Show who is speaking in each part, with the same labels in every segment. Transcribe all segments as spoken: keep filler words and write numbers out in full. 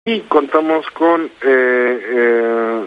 Speaker 1: y contamos con eh, eh,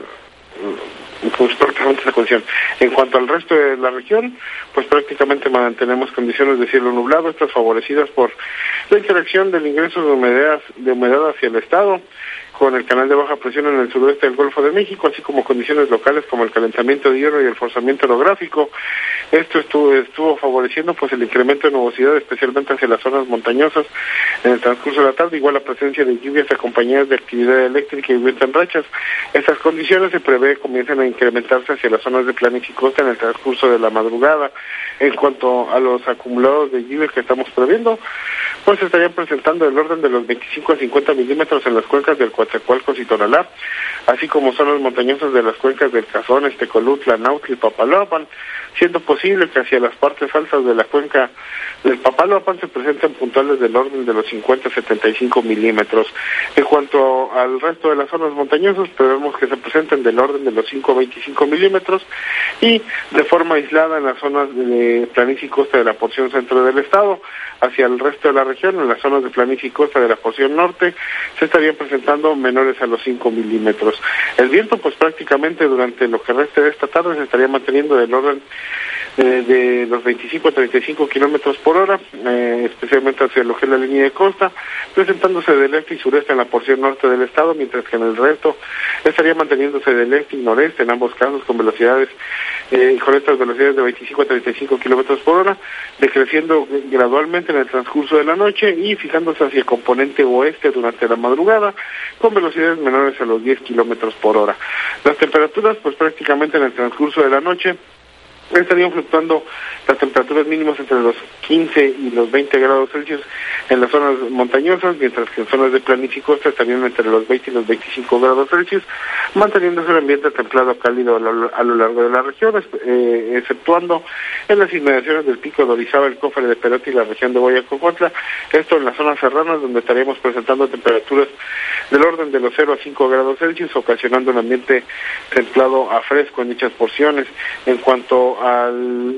Speaker 1: pues prácticamente esa condición. En cuanto al resto de la región, pues prácticamente mantenemos condiciones de cielo nublado, estas favorecidas por la interacción del ingreso de humedad, de humedad hacia el estado, con el canal de baja presión en el suroeste del Golfo de México, así como condiciones locales como el calentamiento de hierro y el forzamiento orográfico. Esto estuvo, estuvo favoreciendo pues el incremento de nubosidad, especialmente hacia las zonas montañosas en el transcurso de la tarde, igual la presencia de lluvias acompañadas de actividad eléctrica y viento en rachas. Estas condiciones se prevé comienzan a incrementarse hacia las zonas de planicie y costa en el transcurso de la madrugada. En cuanto a los acumulados de lluvias que estamos previendo, pues se estarían presentando el orden de los veinticinco a cincuenta milímetros en las cuencas del Coatzacoalcos y Tonalá, así como zonas montañosas de las cuencas del Cazón, Tecolutla, Nautli y Papaloapan, siendo posible que hacia las partes altas de la cuenca del Papaloapan se presenten puntuales del orden de los cincuenta a setenta y cinco milímetros. En cuanto al resto de las zonas montañosas, prevemos que se presenten del orden de los cinco a veinticinco milímetros y de forma aislada en las zonas de planicie y costa de la porción centro del estado. Hacia el resto de la región, en las zonas de planicie y costa de la porción norte, se estarían presentando menores a los cinco milímetros. El viento, pues prácticamente durante lo que reste de esta tarde se estaría manteniendo del orden eh, de los veinticinco a treinta y cinco kilómetros por hora, eh, especialmente hacia lo que es la línea de costa, presentándose del este y sureste en la porción norte del estado, mientras que en el resto estaría manteniéndose del este y noreste, en ambos casos con velocidades, eh, con estas velocidades de veinticinco a treinta y cinco kilómetros por hora, decreciendo gradualmente en el transcurso de la noche y fijándose hacia el componente oeste durante la madrugada, con velocidades menores a los diez kilómetros por hora. Las temperaturas, pues prácticamente en el transcurso de la noche, estarían fluctuando las temperaturas mínimas entre los quince y los veinte grados Celsius en las zonas montañosas, mientras que en zonas de planicie y costa estarían entre los veinte y los veinticinco grados Celsius, manteniéndose el ambiente templado cálido a lo, a lo largo de la región, eh, exceptuando en las inmediaciones del Pico de Orizaba, el Cofre de Perote y la región de Guayacocuatla, esto en las zonas serranas donde estaríamos presentando temperaturas del orden de los cero a cinco grados Celsius, ocasionando un ambiente templado a fresco en dichas porciones. En cuanto al,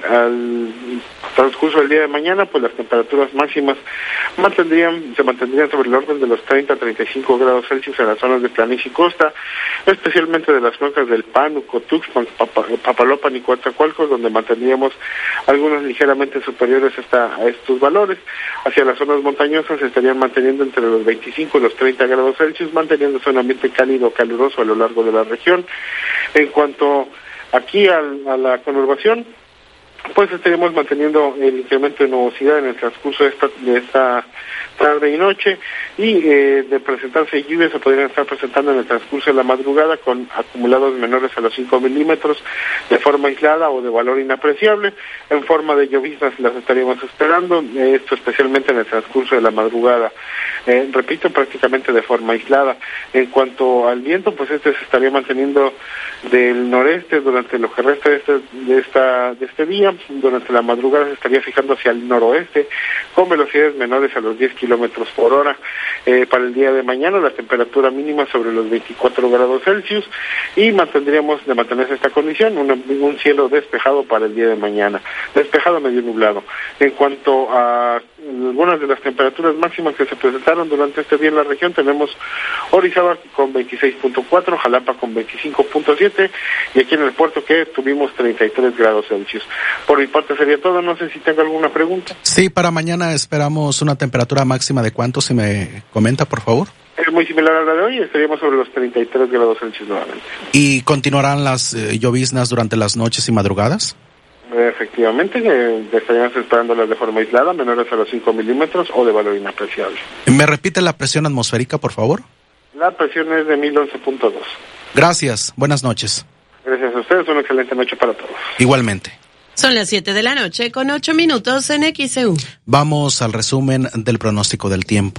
Speaker 1: al transcurso del día de mañana, pues las temperaturas máximas mantendrían, se mantendrían sobre el orden de los treinta a treinta y cinco grados Celsius en las zonas de planicie y costa, especialmente de las cuencas del Pánuco, Tuxpan, Papa, Papaloapan y Coatzacoalcos, donde mantendríamos algunas ligeramente superiores hasta a estos valores. Hacia las zonas montañosas se estarían manteniendo entre los veinticinco y los treinta grados Celsius, manteniéndose un ambiente cálido, caluroso a lo largo de la región. En cuanto aquí a, a la conurbación, pues estaríamos manteniendo el incremento de nubosidad en el transcurso de esta, de esta tarde y noche, y eh, de presentarse lluvias se podrían estar presentando en el transcurso de la madrugada con acumulados menores a los cinco milímetros de forma aislada o de valor inapreciable. En forma de lloviznas las estaríamos esperando, eh, esto especialmente en el transcurso de la madrugada. Eh, repito, prácticamente de forma aislada. En cuanto al viento, pues este se estaría manteniendo del noreste durante lo que resta de este, de esta, de este día. Durante la madrugada se estaría fijando hacia el noroeste con velocidades menores a los diez kilómetros por hora. Eh, para el día de mañana la temperatura mínima sobre los veinticuatro grados Celsius y mantendríamos de mantenerse esta condición un, un cielo despejado para el día de mañana, despejado medio nublado. En cuanto a algunas de las temperaturas máximas que se presentaron durante este día en la región, tenemos Orizaba con veintiséis punto cuatro, Jalapa con veinticinco punto siete y aquí en el puerto que tuvimos treinta y tres grados Celsius. Por mi parte sería todo, no sé si tengo alguna pregunta.
Speaker 2: Sí, para mañana esperamos una temperatura máxima de cuánto, si me comenta, por favor.
Speaker 1: Es muy similar a la de hoy, estaríamos sobre los treinta y tres grados Celsius nuevamente.
Speaker 2: ¿Y continuarán las eh, lloviznas durante las noches y madrugadas?
Speaker 1: Efectivamente, eh, estaríamos esperándolas de forma aislada, menores a los cinco milímetros o de valor inapreciable.
Speaker 2: ¿Me repite la presión atmosférica, por favor?
Speaker 1: La presión es de mil once punto dos.
Speaker 2: Gracias, buenas noches.
Speaker 1: Gracias a ustedes, una excelente noche para todos.
Speaker 2: Igualmente.
Speaker 3: Son las siete de la noche con ocho minutos en X E U.
Speaker 2: Vamos al resumen del pronóstico del tiempo.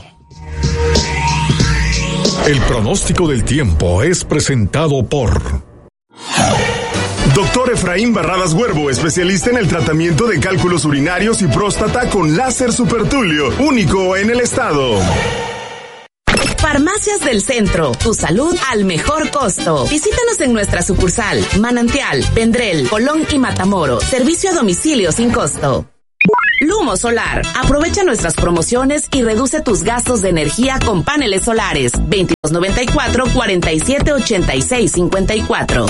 Speaker 4: El pronóstico del tiempo es presentado por Doctor Efraín Barradas Huervo, especialista en el tratamiento de cálculos urinarios y próstata con láser supertulio, único en el estado.
Speaker 5: Farmacias del Centro, tu salud al mejor costo. Visítanos en nuestra sucursal, Manantial, Vendrell, Colón y Matamoros. Servicio a domicilio sin costo. Lumo Solar. Aprovecha nuestras promociones y reduce tus gastos de energía con paneles solares. veintidós noventa y cuatro, cuarenta y siete, ochenta y seis, cincuenta y cuatro.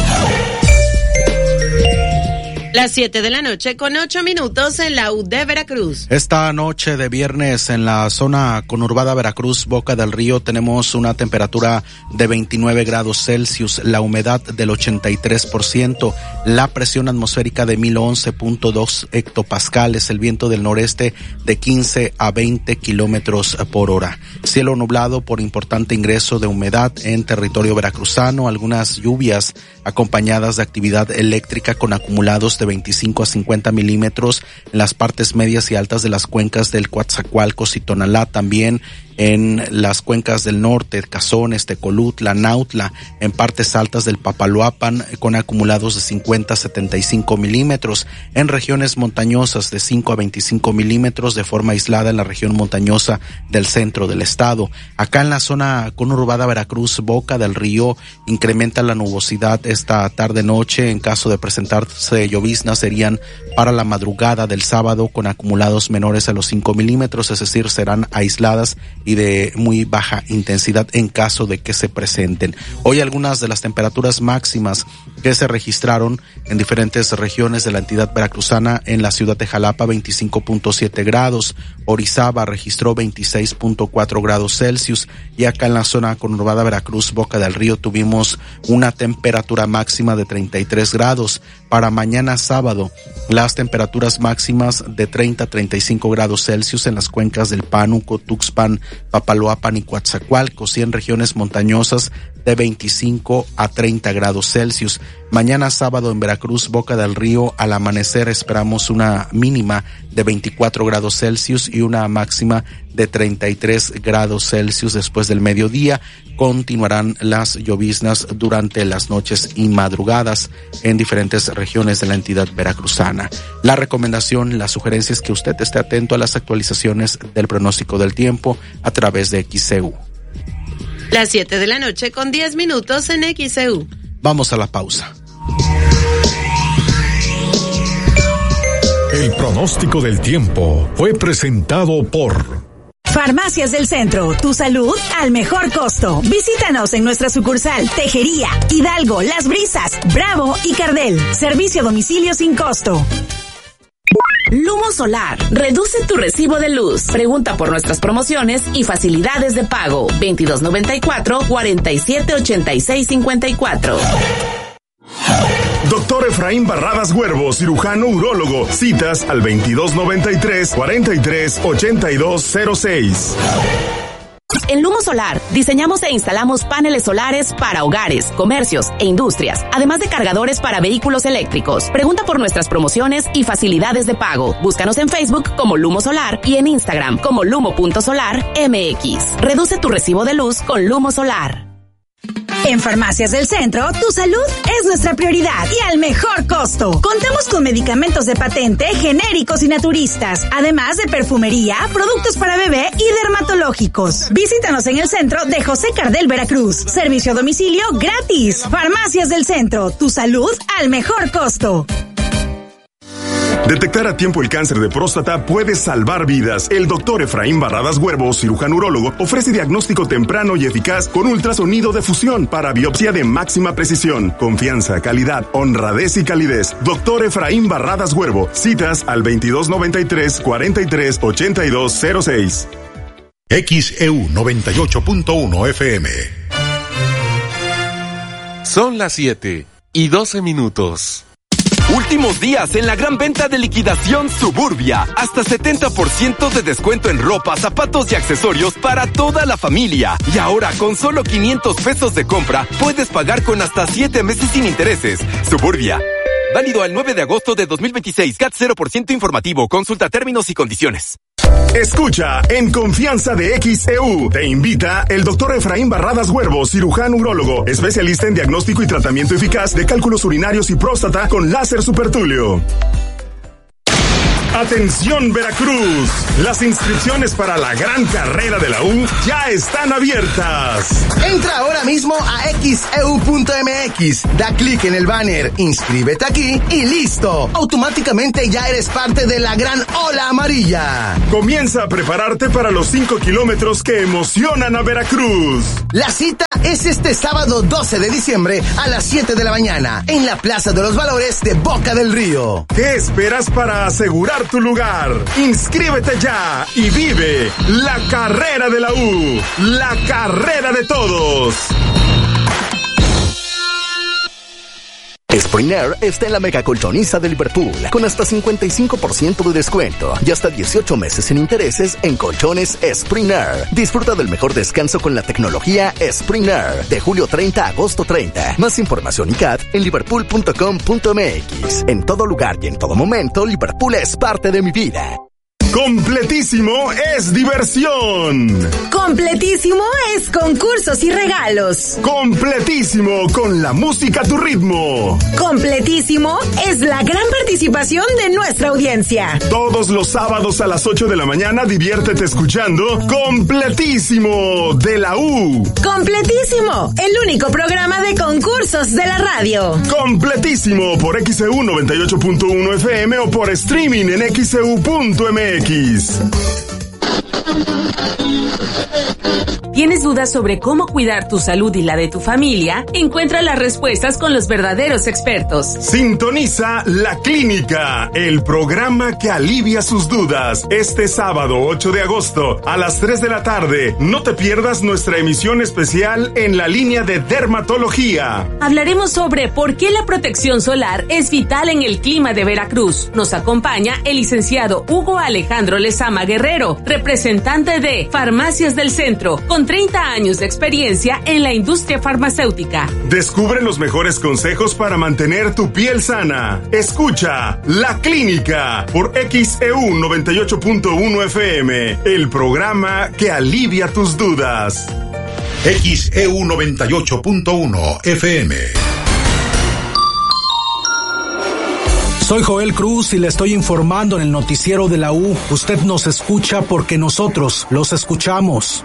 Speaker 3: Las siete de la noche con ocho minutos en la U de Veracruz.
Speaker 2: Esta noche de viernes en la zona conurbada Veracruz, Boca del Río, tenemos una temperatura de veintinueve grados Celsius, la humedad del ochenta y tres por ciento, la presión atmosférica de mil once punto dos hectopascales, el viento del noreste de quince a veinte kilómetros por hora. Cielo nublado por importante ingreso de humedad en territorio veracruzano, algunas lluvias acompañadas de actividad eléctrica con acumulados de veinticinco a cincuenta milímetros en las partes medias y altas de las cuencas del Coatzacoalcos y Tonalá, también en las cuencas del norte, Cazones, Tecolutla, Nautla, en partes altas del Papaloapan, con acumulados de cincuenta a setenta y cinco milímetros, en regiones montañosas de cinco a veinticinco milímetros de forma aislada en la región montañosa del centro del estado. Acá en la zona conurbada Veracruz, Boca del Río, incrementa la nubosidad esta tarde-noche. En caso de presentarse lloviznas, serían para la madrugada del sábado con acumulados menores a los cinco milímetros, es decir, serán aisladas y de muy baja intensidad en caso de que se presenten. Hoy algunas de las temperaturas máximas que se registraron en diferentes regiones de la entidad veracruzana: en la ciudad de Jalapa veinticinco punto siete grados, Orizaba registró veintiséis punto cuatro grados Celsius, y acá en la zona conurbada Veracruz, Boca del Río, tuvimos una temperatura máxima de treinta y tres grados. Para mañana sábado, las temperaturas máximas de treinta a treinta y cinco grados Celsius en las cuencas del Pánuco, Tuxpan, Papaloapan y Coatzacoalcos, y en regiones montañosas de veinticinco a treinta grados Celsius. Mañana sábado en Veracruz, Boca del Río, al amanecer esperamos una mínima de veinticuatro grados Celsius y una máxima de treinta y tres grados Celsius. Después del mediodía continuarán las lloviznas durante las noches y madrugadas en diferentes regiones de la entidad veracruzana. La recomendación, la sugerencia es que usted esté atento a las actualizaciones del pronóstico del tiempo a través de X C U.
Speaker 3: Las siete de la noche con diez minutos en X C U.
Speaker 2: Vamos a la pausa.
Speaker 6: El pronóstico del tiempo fue presentado por
Speaker 7: Farmacias del Centro, tu salud al mejor costo. Visítanos en nuestra sucursal Tejería, Hidalgo, Las Brisas, Bravo y Cardel. Servicio a domicilio sin costo.
Speaker 5: Lumo Solar. Reduce tu recibo de luz. Pregunta por nuestras promociones y facilidades de pago. veintidós noventa y cuatro, cuarenta y siete, ochenta y seis, cincuenta y cuatro.
Speaker 4: Doctor Efraín Barradas Huervo, cirujano urólogo. Citas al veintidós noventa y tres, cuarenta y tres, ochenta y dos cero seis.
Speaker 5: En Lumo Solar, diseñamos e instalamos paneles solares para hogares, comercios e industrias, además de cargadores para vehículos eléctricos. Pregunta por nuestras promociones y facilidades de pago. Búscanos en Facebook como Lumo Solar y en Instagram como lumo punto solar M X. Reduce tu recibo de luz con Lumo Solar.
Speaker 7: En Farmacias del Centro, tu salud es nuestra prioridad y al mejor costo. Contamos con medicamentos de patente, genéricos y naturistas, además de perfumería, productos para bebé y dermatológicos. Visítanos en el centro de José Cardel, Veracruz. Servicio a domicilio gratis. Farmacias del Centro, tu salud al mejor costo.
Speaker 4: Detectar a tiempo el cáncer de próstata puede salvar vidas. El doctor Efraín Barradas Huervo, cirujano urólogo, ofrece diagnóstico temprano y eficaz con ultrasonido de fusión para biopsia de máxima precisión. Confianza, calidad, honradez y calidez. Doctor Efraín Barradas Huervo. Citas al veintidós noventa y tres, cuarenta y tres, ochenta y dos cero seis.
Speaker 6: X E U noventa y ocho punto uno F M.
Speaker 8: Son las siete y doce minutos.
Speaker 9: Últimos días en la gran venta de liquidación Suburbia. Hasta setenta por ciento de descuento en ropa, zapatos y accesorios para toda la familia. Y ahora con solo quinientos pesos de compra puedes pagar con hasta siete meses sin intereses. Suburbia. Válido al nueve de agosto de dos mil veintiséis. C A T cero por ciento informativo. Consulta términos y condiciones.
Speaker 4: Escucha en Confianza de X E U. Te invita el doctor Efraín Barradas Huervo, cirujano urólogo, especialista en diagnóstico y tratamiento eficaz de cálculos urinarios y próstata con láser supertulio. Atención Veracruz, las inscripciones para la gran carrera de la U ya están abiertas.
Speaker 10: Entra ahora mismo a x e u punto m x, da clic en el banner, inscríbete aquí y listo. Automáticamente ya eres parte de la gran ola amarilla.
Speaker 4: Comienza a prepararte para los cinco kilómetros que emocionan a Veracruz.
Speaker 10: La cita es este sábado doce de diciembre a las siete de la mañana en la Plaza de los Valores de Boca del Río.
Speaker 4: ¿Qué esperas para asegurar tu lugar? Inscríbete ya y vive la carrera de la U, la carrera de todos.
Speaker 10: Spring Air está en la mega colchoniza de Liverpool con hasta cincuenta y cinco por ciento de descuento y hasta dieciocho meses sin intereses en colchones Spring Air. Disfruta del mejor descanso con la tecnología Spring Air de julio treinta a agosto treinta. Más información y C A D en liverpool punto com punto m x. En todo lugar y en todo momento, Liverpool es parte de mi vida.
Speaker 4: Completísimo es diversión.
Speaker 7: Completísimo es concursos y regalos.
Speaker 4: Completísimo con la música a tu ritmo.
Speaker 7: Completísimo es la gran participación de nuestra audiencia.
Speaker 4: Todos los sábados a las ocho de la mañana diviértete escuchando Completísimo de la U.
Speaker 7: Completísimo, el único programa de concursos de la radio.
Speaker 4: Completísimo por X E U noventa y ocho punto uno F M o por streaming en x e u punto m x.
Speaker 5: ¿Tienes dudas sobre cómo cuidar tu salud y la de tu familia? Encuentra las respuestas con los verdaderos expertos.
Speaker 4: Sintoniza La Clínica, el programa que alivia sus dudas. Este sábado ocho de agosto a las tres de la tarde. No te pierdas nuestra emisión especial en la línea de dermatología.
Speaker 5: Hablaremos sobre por qué la protección solar es vital en el clima de Veracruz. Nos acompaña el licenciado Hugo Alejandro Lezama Guerrero, representante de Farmacias del Centro, con treinta años de experiencia en la industria farmacéutica.
Speaker 4: Descubre los mejores consejos para mantener tu piel sana. Escucha La Clínica por X E U noventa y ocho punto uno F M, el programa que alivia tus dudas.
Speaker 6: X E U noventa y ocho punto uno F M.
Speaker 11: Soy Joel Cruz y le estoy informando en el noticiero de la U. Usted nos escucha porque nosotros los escuchamos.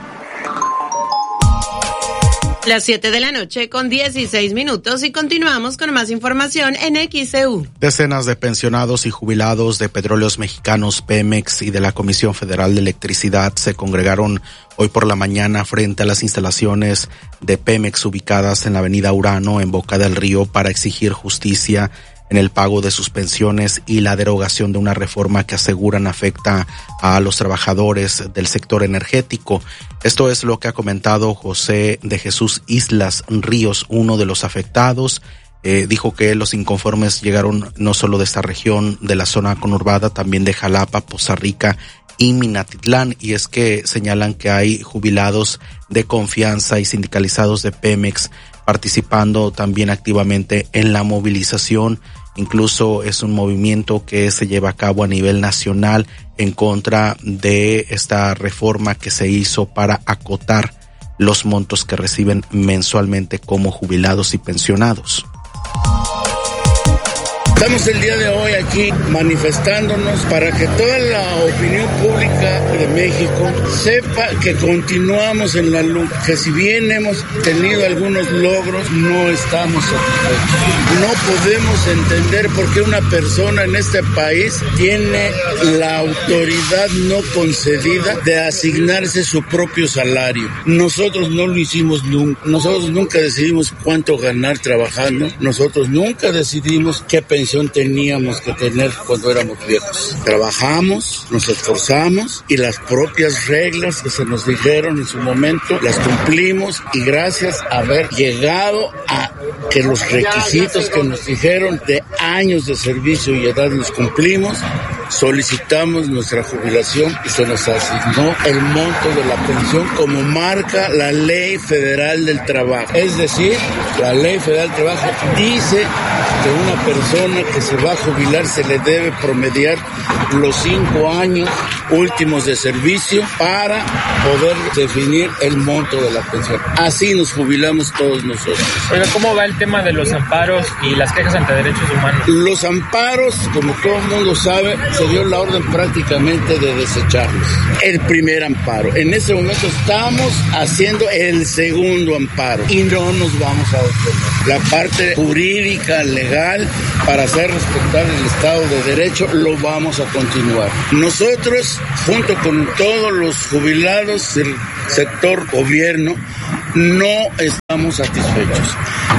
Speaker 3: Las siete de la noche con dieciséis minutos y continuamos con más información en X E U.
Speaker 2: Decenas de pensionados y jubilados de Petróleos Mexicanos, Pemex y de la Comisión Federal de Electricidad se congregaron hoy por la mañana frente a las instalaciones de Pemex ubicadas en la avenida Urano en Boca del Río para exigir justicia en el pago de sus pensiones y la derogación de una reforma que aseguran afecta a los trabajadores del sector energético. Esto es lo que ha comentado José de Jesús Islas Ríos, uno de los afectados. Eh, dijo que los inconformes llegaron no solo de esta región, de la zona conurbada, también de Jalapa, Poza Rica y Minatitlán, y es que señalan que hay jubilados de confianza y sindicalizados de Pemex participando también activamente en la movilización. Incluso es un movimiento que se lleva a cabo a nivel nacional en contra de esta reforma que se hizo para acotar los montos que reciben mensualmente como jubilados y pensionados.
Speaker 12: Estamos el día de hoy aquí manifestándonos para que toda la opinión pública de México sepa que continuamos en la lucha, que si bien hemos tenido algunos logros, no estamos satisfechos. No podemos entender por qué una persona en este país tiene la autoridad no concedida de asignarse su propio salario. Nosotros no lo hicimos nunca. Nosotros nunca decidimos cuánto ganar trabajando. Nosotros nunca decidimos qué pensión teníamos que tener cuando éramos viejos. Trabajamos, nos esforzamos y las propias reglas que se nos dijeron en su momento las cumplimos, y gracias a haber llegado a que los requisitos que nos dijeron de años de servicio y edad los cumplimos, solicitamos nuestra jubilación y se nos asignó el monto de la pensión como marca la Ley Federal del Trabajo. Es decir, la Ley Federal del Trabajo dice que una persona que se va a jubilar se le debe promediar los cinco años últimos de servicio para poder definir el monto de la pensión. Así nos jubilamos todos nosotros.
Speaker 13: Pero ¿cómo va el tema de los amparos y las quejas ante derechos humanos?
Speaker 12: Los amparos, como todo el mundo sabe, se dio la orden prácticamente de desecharlos. El primer amparo. En ese momento estamos haciendo el segundo amparo y no nos vamos a detener. La parte jurídica, legal, para hacer respetar el Estado de Derecho, lo vamos a continuar. Nosotros, junto con todos los jubilados del sector gobierno, no estamos satisfechos.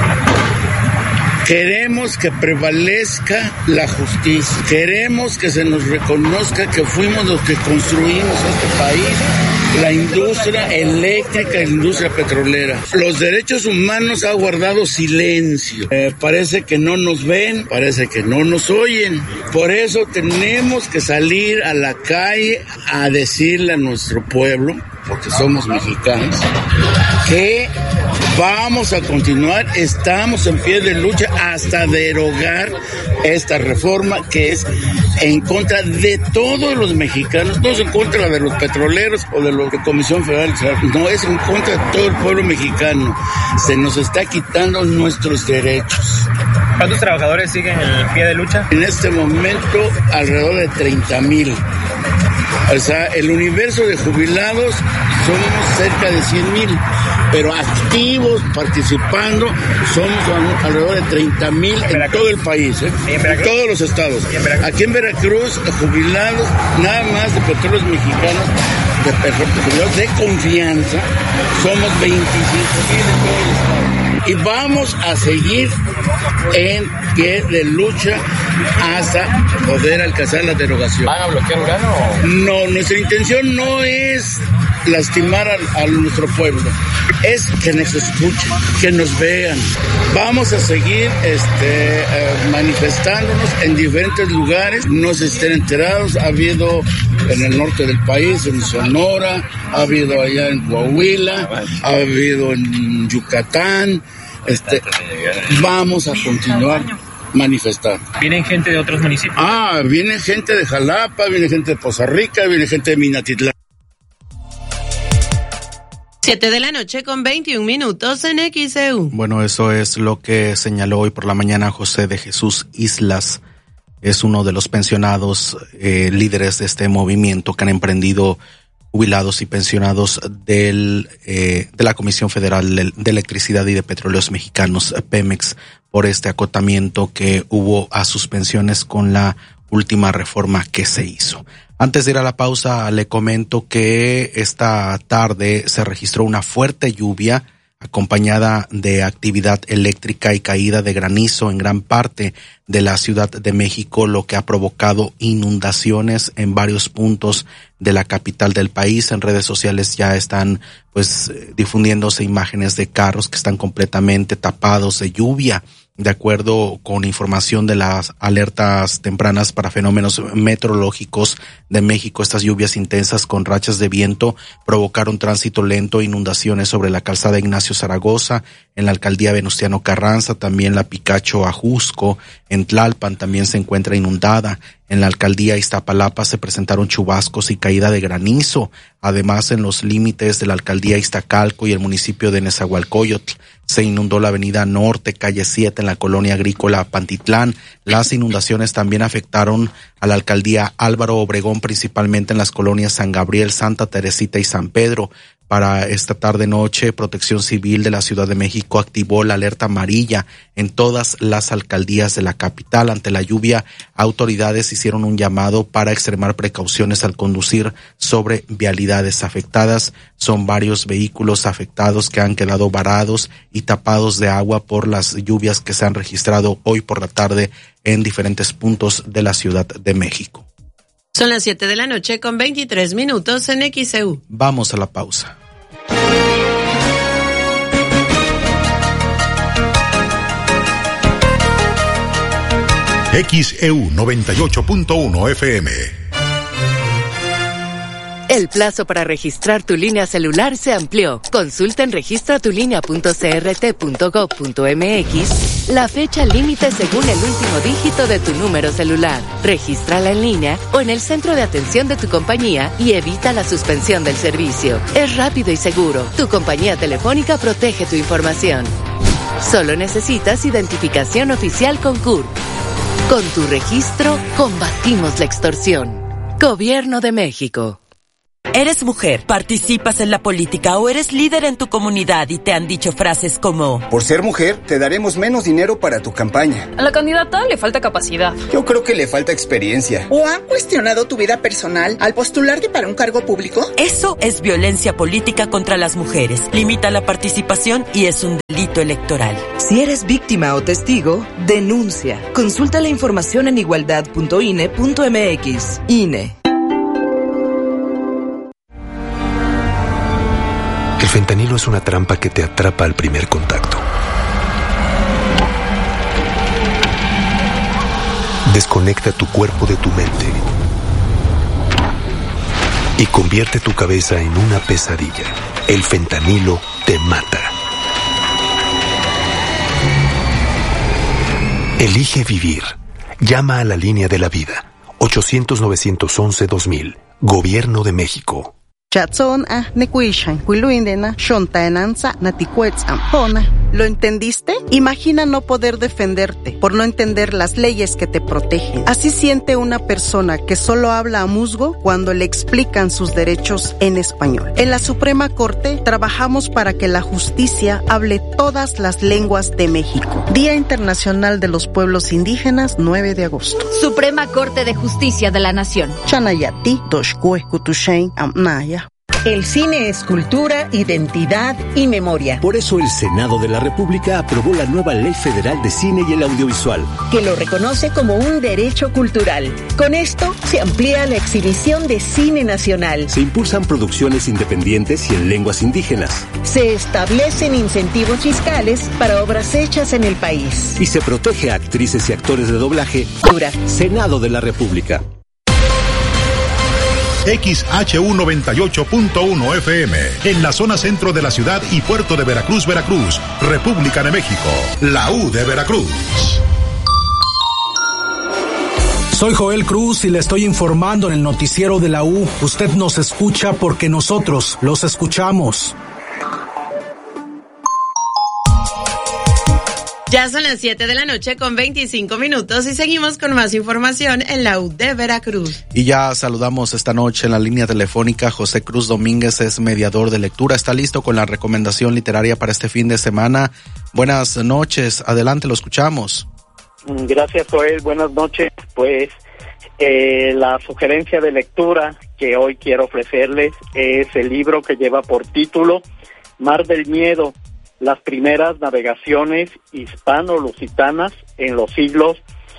Speaker 12: Queremos que prevalezca la justicia. Queremos que se nos reconozca que fuimos los que construimos este país, la industria eléctrica, la industria petrolera. Los derechos humanos han guardado silencio. Eh, parece que no nos ven, parece que no nos oyen. Por eso tenemos que salir a la calle a decirle a nuestro pueblo, porque somos mexicanos, que vamos a continuar, estamos en pie de lucha hasta derogar esta reforma que es en contra de todos los mexicanos, no es en contra de los petroleros o de la Comisión Federal, no, es en contra de todo el pueblo mexicano. Se nos está quitando nuestros derechos.
Speaker 13: ¿Cuántos trabajadores siguen en pie de lucha?
Speaker 12: En este momento, alrededor de treinta mil. O sea, el universo de jubilados somos cerca de cien mil, pero activos, participando, somos alrededor de treinta mil en todo el país, ¿eh? ¿En, en todos los estados. ¿En Aquí en Veracruz, jubilados, nada más de petróleos mexicanos, de petróleos de confianza, somos veinticinco mil en todo el estado. Y vamos a seguir en pie de lucha hasta poder alcanzar la derogación.
Speaker 13: ¿Van a bloquear Urano?
Speaker 12: No, nuestra intención no es lastimar a, a nuestro pueblo, es que nos escuchen, que nos vean. Vamos a seguir este, eh, manifestándonos en diferentes lugares, no se estén enterados. Ha habido en el norte del país, en Sonora, ha habido allá en Coahuila, ha habido en Yucatán. Este, vamos a continuar manifestando.
Speaker 13: ¿Vienen gente de otros municipios?
Speaker 12: Ah, viene gente de Jalapa, viene gente de Poza Rica, viene gente de Minatitlán.
Speaker 3: Siete de la noche con veintiún minutos en X E U.
Speaker 2: Bueno, eso es lo que señaló hoy por la mañana José de Jesús Islas. Es uno de los pensionados eh, líderes de este movimiento que han emprendido jubilados y pensionados del eh, de la Comisión Federal de Electricidad y de Petróleos Mexicanos, Pemex, por este acotamiento que hubo a sus pensiones con la última reforma que se hizo. Antes de ir a la pausa, le comento que esta tarde se registró una fuerte lluvia acompañada de actividad eléctrica y caída de granizo en gran parte de la Ciudad de México, lo que ha provocado inundaciones en varios puntos de la capital del país. En redes sociales ya están pues difundiéndose imágenes de carros que están completamente tapados de lluvia. De acuerdo con información de las alertas tempranas para fenómenos meteorológicos de México, estas lluvias intensas con rachas de viento provocaron tránsito lento e inundaciones sobre la calzada Ignacio Zaragoza, en la alcaldía Venustiano Carranza, también la Picacho Ajusco, en Tlalpan también se encuentra inundada. En la alcaldía Iztapalapa se presentaron chubascos y caída de granizo. Además, en los límites de la alcaldía Iztacalco y el municipio de Nezahualcóyotl se inundó la avenida Norte, calle siete, en la colonia agrícola Pantitlán. Las inundaciones también afectaron a la alcaldía Álvaro Obregón, principalmente en las colonias San Gabriel, Santa Teresita y San Pedro. Para esta tarde-noche, Protección Civil de la Ciudad de México activó la alerta amarilla en todas las alcaldías de la capital. Ante la lluvia, autoridades hicieron un llamado para extremar precauciones al conducir sobre vialidades afectadas. Son varios vehículos afectados que han quedado varados y tapados de agua por las lluvias que se han registrado hoy por la tarde en diferentes puntos de la Ciudad de México.
Speaker 3: Son las siete de la noche con veintitrés minutos en X E U.
Speaker 2: Vamos a la pausa.
Speaker 6: X E U noventa y ocho punto uno F M.
Speaker 14: El plazo para registrar tu línea celular se amplió. Consulta en registra tu línea punto c r t punto gov punto m x la fecha límite según el último dígito de tu número celular. Regístrala en línea o en el centro de atención de tu compañía y evita la suspensión del servicio. Es rápido y seguro. Tu compañía telefónica protege tu información. Solo necesitas identificación oficial con C U R P. Con tu registro, combatimos la extorsión. Gobierno de México.
Speaker 15: ¿Eres mujer, participas en la política o eres líder en tu comunidad y te han dicho frases como:
Speaker 16: por ser mujer, te daremos menos dinero para tu campaña?
Speaker 17: A la candidata le falta capacidad.
Speaker 16: Yo creo que le falta experiencia.
Speaker 18: ¿O han cuestionado tu vida personal al postularte para un cargo público?
Speaker 15: Eso es violencia política contra las mujeres. Limita la participación y es un delito electoral.
Speaker 19: Si eres víctima o testigo, denuncia. Consulta la información en igualdad punto i n e punto m x. I N E.
Speaker 20: El fentanilo es una trampa que te atrapa al primer contacto. Desconecta tu cuerpo de tu mente y convierte tu cabeza en una pesadilla. El fentanilo te mata. Elige vivir. Llama a la línea de la vida. ochocientos, novecientos once, dos mil. Gobierno de México.
Speaker 21: ¿Lo entendiste? Imagina no poder defenderte por no entender las leyes que te protegen. Así siente una persona que solo habla a musgo cuando le explican sus derechos en español. En la Suprema Corte trabajamos para que la justicia hable todas las lenguas de México. Día Internacional de los Pueblos Indígenas, nueve de agosto.
Speaker 22: Suprema Corte de Justicia de la Nación.
Speaker 21: Chanayati, Doshkue, Kutushain, Amnaya.
Speaker 23: El cine es cultura, identidad y memoria.
Speaker 24: Por eso el Senado de la República aprobó la nueva Ley Federal de Cine y el Audiovisual,
Speaker 23: que lo reconoce como un derecho cultural. Con esto se amplía la exhibición de cine nacional.
Speaker 24: Se impulsan producciones independientes y en lenguas indígenas.
Speaker 23: Se establecen incentivos fiscales para obras hechas en el país.
Speaker 24: Y se protege a actrices y actores de doblaje.
Speaker 23: Dura.
Speaker 24: Senado de la República.
Speaker 25: X H U noventa y ocho punto uno F M, en la zona centro de la ciudad y puerto de Veracruz, Veracruz, República de México, la U de Veracruz.
Speaker 11: Soy Joel Cruz y le estoy informando en el noticiero de la U. Usted nos escucha porque nosotros los escuchamos.
Speaker 3: Ya son las siete de la noche con veinticinco minutos y seguimos con más información en la U de Veracruz.
Speaker 2: Y ya saludamos esta noche en la línea telefónica. José Cruz Domínguez es mediador de lectura. Está listo con la recomendación literaria para este fin de semana. Buenas noches, adelante, lo escuchamos.
Speaker 26: Gracias, Joel. Buenas noches. Pues eh, la sugerencia de lectura que hoy quiero ofrecerles es el libro que lleva por título Mar del Miedo, las primeras navegaciones hispano-lusitanas en los siglos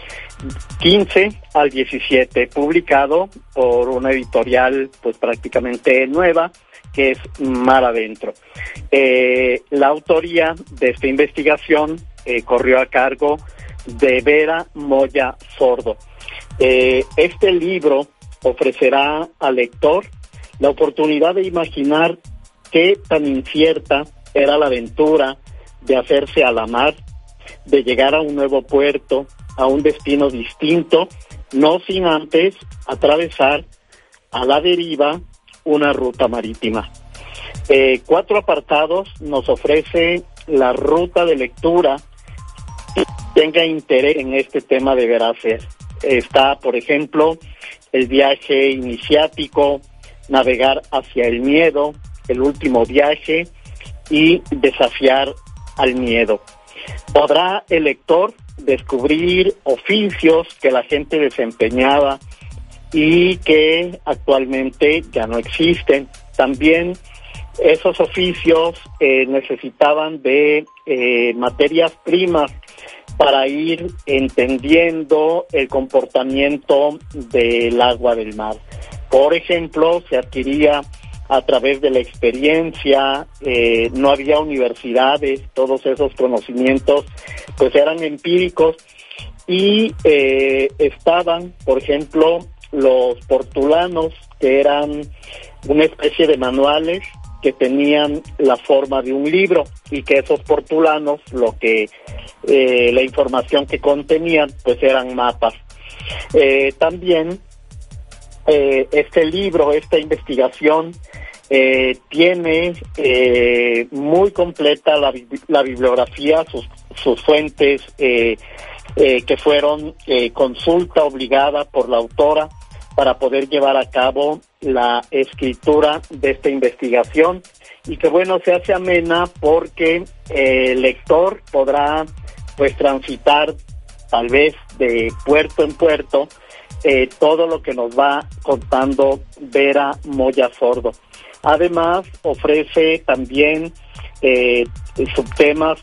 Speaker 26: quince al diecisiete, publicado por una editorial pues prácticamente nueva, que es Mar Adentro. Eh, la autoría de esta investigación eh, corrió a cargo de Vera Moya Sordo. Eh, este libro ofrecerá al lector la oportunidad de imaginar qué tan incierta era la aventura de hacerse a la mar, de llegar a un nuevo puerto, a un destino distinto, no sin antes atravesar a la deriva una ruta marítima. Eh, cuatro apartados nos ofrece la ruta de lectura que tenga interés en este tema deberá hacer. Está, por ejemplo, el viaje iniciático, navegar hacia el miedo, el último viaje y desafiar al miedo. Podrá el lector descubrir oficios que la gente desempeñaba y que actualmente ya no existen. También esos oficios eh, necesitaban de eh, materias primas para ir entendiendo el comportamiento del agua del mar. Por ejemplo, se adquiría a través de la experiencia, eh, no había universidades, todos esos conocimientos pues eran empíricos y eh, estaban, por ejemplo, los portulanos, que eran una especie de manuales que tenían la forma de un libro y que esos portulanos, lo que eh, la información que contenían pues eran mapas. Eh, también Eh, este libro, esta investigación eh, tiene eh, muy completa la, la bibliografía, sus, sus fuentes eh, eh, que fueron eh, consulta obligada por la autora para poder llevar a cabo la escritura de esta investigación, y que bueno, se hace amena porque eh, el lector podrá pues transitar tal vez de puerto en puerto eh, todo lo que nos va contando Vera Moya Sordo. Además, ofrece también eh, subtemas